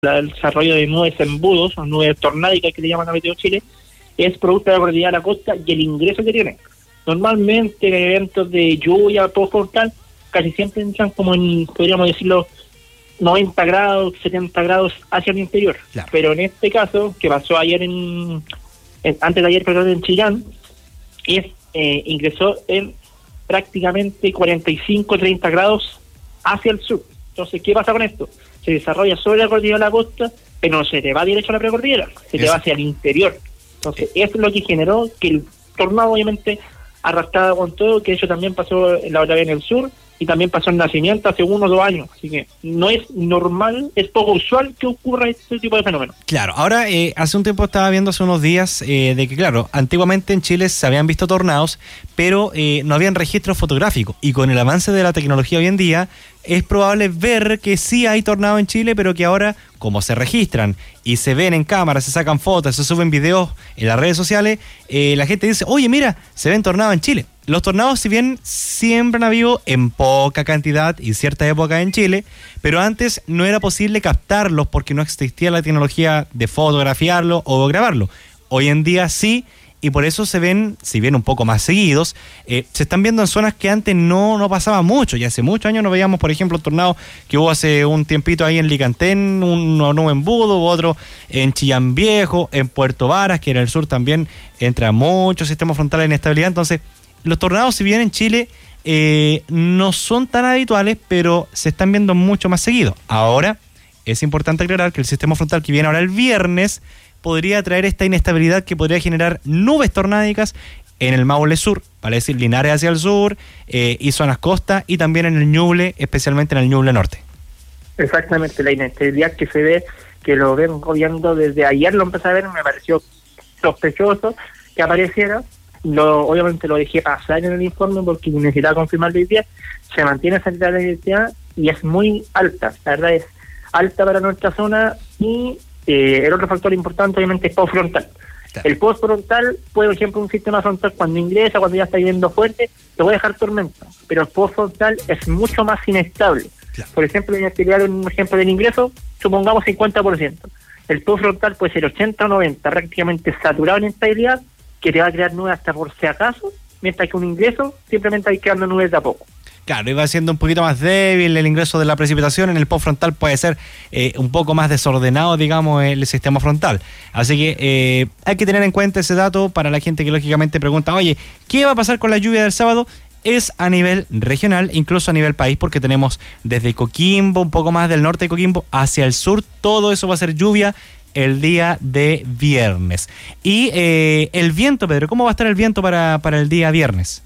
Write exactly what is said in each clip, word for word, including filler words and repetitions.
el desarrollo de nubes embudos o nubes tornádicas que le llaman a Meteo Chile es producto de la cordillera de la costa y el ingreso que tiene. Normalmente en eventos de lluvia postfrontal casi siempre entran como en, podríamos decirlo, noventa grados, setenta grados hacia el interior. Claro. Pero en este caso, que pasó ayer en, en antes de ayer, perdón, en Chillán, es, eh, ingresó en prácticamente cuarenta y cinco, treinta grados hacia el sur. Entonces, ¿qué pasa con esto? Se desarrolla sobre la cordillera de la costa, pero no se te va derecho a la precordillera, se te va hacia el interior. Entonces, eso es lo que generó que el tornado, obviamente, arrastraba con todo, que eso también pasó en la otra vez en el sur, y también pasó en Nacimiento hace uno o dos años. Así que no es normal, es poco usual que ocurra este tipo de fenómenos. Claro, ahora eh, hace un tiempo estaba viendo, hace unos días, eh, de que claro, antiguamente en Chile se habían visto tornados, pero eh, no habían registros fotográficos. Y con el avance de la tecnología hoy en día, es probable ver que sí hay tornados en Chile, pero que ahora, como se registran y se ven en cámara, se sacan fotos, se suben videos en las redes sociales, eh, la gente dice, oye, mira, se ven tornados en Chile. Los tornados, si bien siempre han habido en poca cantidad y cierta época en Chile, pero antes no era posible captarlos porque no existía la tecnología de fotografiarlo o grabarlo. Hoy en día sí, y por eso se ven, si bien un poco más seguidos, eh, se están viendo en zonas que antes no, no pasaba mucho. Y hace muchos años no veíamos, por ejemplo, el tornado que hubo hace un tiempito ahí en Licantén, uno no en Budo, otro en Chillán Viejo, en Puerto Varas, que en el sur también entra mucho sistema frontal de inestabilidad. Entonces, los tornados, si bien en Chile eh, no son tan habituales, pero se están viendo mucho más seguidos. Ahora, es importante aclarar que el sistema frontal que viene ahora el viernes podría traer esta inestabilidad que podría generar nubes tornádicas en el Maule Sur, vale decir Linares hacia el sur, eh, y zonas costa, y también en el Ñuble, especialmente en el Ñuble Norte. Exactamente, la inestabilidad que se ve, que lo vengo viendo desde ayer, lo empecé a ver, me pareció sospechoso que apareciera. Lo, obviamente lo dejé pasar en el informe porque necesitaba confirmarlo hoy día. Se mantiene esa inestabilidad y es muy alta, la verdad es alta para nuestra zona. Y eh, el otro factor importante obviamente es postfrontal. Claro. El postfrontal, por ejemplo, un sistema frontal cuando ingresa, cuando ya está yendo fuerte, te puede dejar tormenta, pero el postfrontal es mucho más inestable. Claro. Por ejemplo, la inestabilidad, un ejemplo del ingreso, supongamos cincuenta por ciento. El postfrontal puede ser ochenta o noventa, prácticamente saturado en inestabilidad, que te va a crear nubes hasta por si acaso, mientras que un ingreso simplemente hay quedando nubes de a poco. Claro, iba siendo un poquito más débil el ingreso de la precipitación. En el postfrontal puede ser eh, un poco más desordenado, digamos, el sistema frontal. Así que eh, hay que tener en cuenta ese dato para la gente que lógicamente pregunta, oye, ¿qué va a pasar con la lluvia del sábado? Es a nivel regional, incluso a nivel país, porque tenemos desde Coquimbo, un poco más del norte de Coquimbo, hacia el sur, todo eso va a ser lluvia el día de viernes. Y eh, el viento, Pedro, ¿cómo va a estar el viento para, para el día viernes?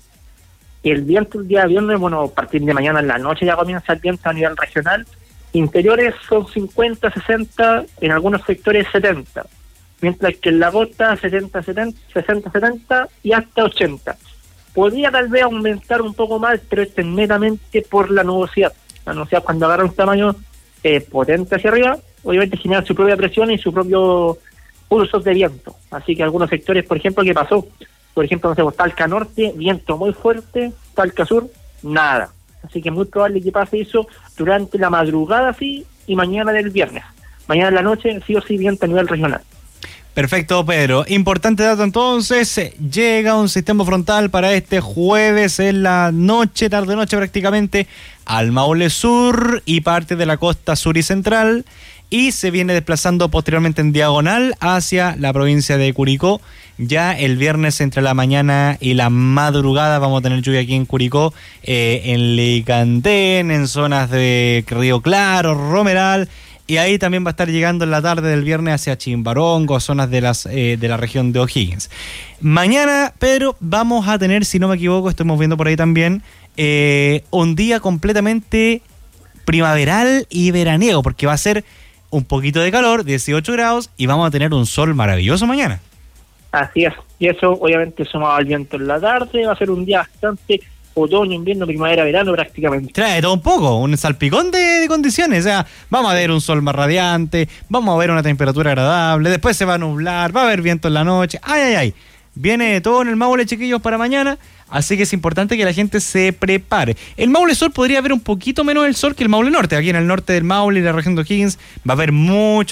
El viento el día viernes, bueno, a partir de mañana en la noche ya comienza el viento a nivel regional. Interiores son cincuenta, sesenta, en algunos sectores setenta. Mientras que en la costa setenta, setenta, sesenta, setenta y hasta ochenta. Podría tal vez aumentar un poco más, pero esto es netamente por la nubosidad. La nubosidad cuando agarra un tamaño eh, potente hacia arriba, obviamente genera su propia presión y su propio pulsos de viento. Así que algunos sectores, por ejemplo, ¿qué pasó? Por ejemplo, no sé, Talca Norte, viento muy fuerte, Talca Sur, nada. Así que es muy probable que pase eso durante la madrugada, sí, y mañana del viernes. Mañana en la noche, sí o sí, viento a nivel regional. Perfecto, Pedro. Importante dato entonces, llega un sistema frontal para este jueves en la noche, tarde-noche prácticamente, al Maule Sur y parte de la costa sur y central, y se viene desplazando posteriormente en diagonal hacia la provincia de Curicó. Ya el viernes entre la mañana y la madrugada vamos a tener lluvia aquí en Curicó, eh, en Licantén, en zonas de Río Claro, Romeral, y ahí también va a estar llegando en la tarde del viernes hacia Chimbarongo, zonas de las eh, de la región de O'Higgins. Mañana, Pedro, vamos a tener, si no me equivoco, estamos viendo por ahí también, eh, un día completamente primaveral y veraniego, porque va a ser un poquito de calor, dieciocho grados, y vamos a tener un sol maravilloso mañana. Así es, y eso obviamente sumado al viento en la tarde, va a ser un día bastante otoño, invierno, primavera, verano prácticamente. Trae todo un poco, un salpicón de, de condiciones, o sea, vamos a ver un sol más radiante, vamos a ver una temperatura agradable, después se va a nublar, va a haber viento en la noche, ay, ay, ay, viene todo en el Maule, chiquillos, para mañana, así que es importante que la gente se prepare. El Maule Sur podría haber un poquito menos el sol que el Maule Norte, aquí en el norte del Maule y la región de O'Higgins va a haber mucho